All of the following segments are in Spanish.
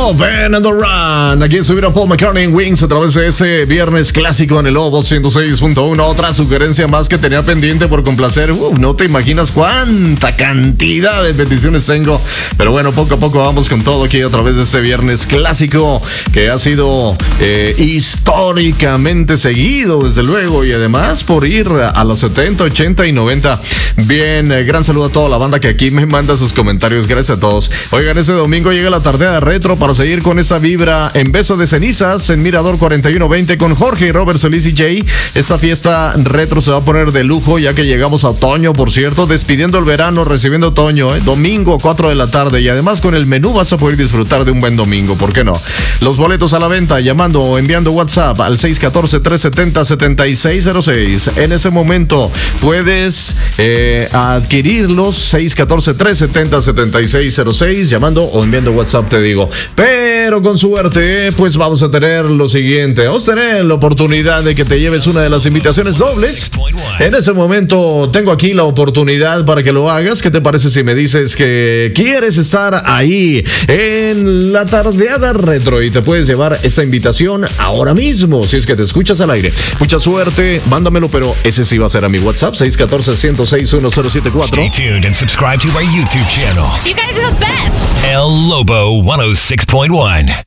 Van and the Run. Aquí subieron Paul McCartney en Wings a través de este viernes clásico en el Lobo 106.1. Otra sugerencia más que tenía pendiente por complacer. No te imaginas cuánta cantidad de peticiones tengo. Pero bueno, poco a poco vamos con todo aquí a través de este viernes clásico que ha sido históricamente seguido, desde luego, y además por ir a los 70, 80 y 90. Bien, gran saludo a toda la banda que aquí me manda sus comentarios. Gracias a todos. Oigan, este domingo llega la tardeada retro para seguir con esta vibra en Beso de Cenizas en Mirador 4120 con Jorge y Robert Solís y Jay. Esta fiesta retro se va a poner de lujo ya que llegamos a otoño, por cierto, despidiendo el verano, recibiendo otoño, domingo 4 de la tarde, y además con el menú vas a poder disfrutar de un buen domingo, ¿por qué no? Los boletos a la venta llamando o enviando WhatsApp al 614-370-7606. En ese momento puedes adquirirlos, 614-370-7606, llamando o enviando WhatsApp, te digo. Pero con suerte, pues vamos a tener lo siguiente. Vamos a tener la oportunidad de que te lleves una de las invitaciones dobles. En ese momento tengo aquí la oportunidad para que lo hagas. ¿Qué te parece si me dices que quieres estar ahí en la tardeada retro y te puedes llevar esta invitación ahora mismo, si es que te escuchas al aire? Mucha suerte, mándamelo, pero ese sí va a ser a mi WhatsApp, 614-106-1074. Stay tuned and subscribe to our YouTube channel. You guys are the best. El Lobo 106.1.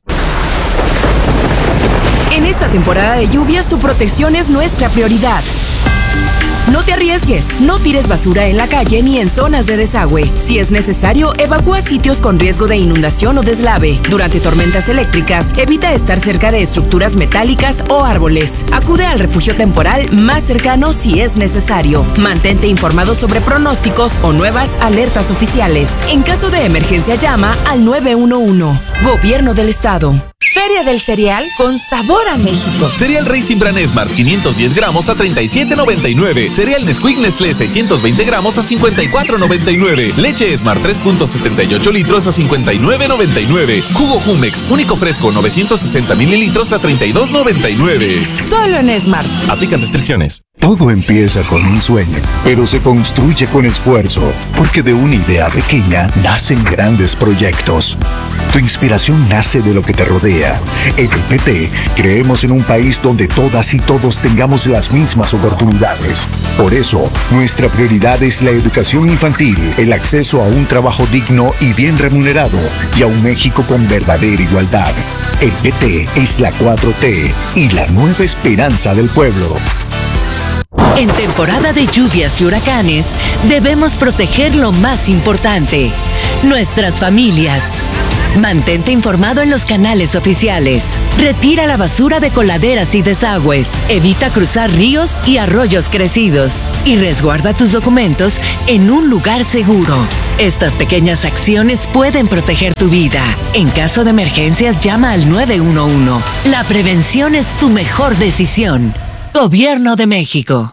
En esta temporada de lluvias, tu protección es nuestra prioridad. No te arriesgues, no tires basura en la calle ni en zonas de desagüe. Si es necesario, evacúa sitios con riesgo de inundación o deslave. Durante tormentas eléctricas, evita estar cerca de estructuras metálicas o árboles. Acude al refugio temporal más cercano si es necesario. Mantente informado sobre pronósticos o nuevas alertas oficiales. En caso de emergencia, llama al 911. Gobierno del Estado. Feria del Cereal con sabor a México. Cereal Raisin Bran Smart 510 gramos a $37.99. Cereal Nesquik Nestlé 620 gramos a $54.99. Leche Smart 3.78 litros a $59.99. Jugo Jumex único fresco 960 mililitros a $32.99. Solo en Smart. Aplican restricciones. Todo empieza con un sueño, pero se construye con esfuerzo, porque de una idea pequeña nacen grandes proyectos. Tu inspiración nace de lo que te rodea. En el PT creemos en un país donde todas y todos tengamos las mismas oportunidades. Por eso, nuestra prioridad es la educación infantil, el acceso a un trabajo digno y bien remunerado, y a un México con verdadera igualdad. El PT es la 4T y la nueva esperanza del pueblo. En temporada de lluvias y huracanes, debemos proteger lo más importante, nuestras familias. Mantente informado en los canales oficiales. Retira la basura de coladeras y desagües. Evita cruzar ríos y arroyos crecidos. Y resguarda tus documentos en un lugar seguro. Estas pequeñas acciones pueden proteger tu vida. En caso de emergencias, llama al 911. La prevención es tu mejor decisión. Gobierno de México.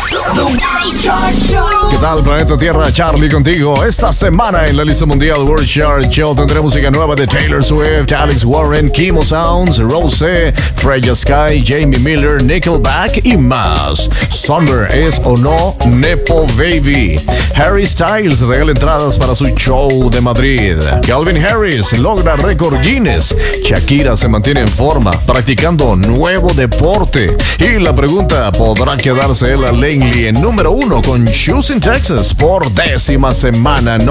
¿Qué tal, Planeta Tierra? Charlie contigo. Esta semana en la lista mundial World Chart Show tendré música nueva de Taylor Swift, Alex Warren, Kimo Sounds, Rosé, Freya Sky, Jamie Miller, Nickelback y más. Summer es o no Nepo Baby. Harry Styles regala entradas para su show de Madrid. Calvin Harris logra récord Guinness. Shakira se mantiene en forma, practicando nuevo deporte. Y la pregunta, ¿podrá quedarse Ella Langley en número 1 con Shoes in Texas por 10ª semana? No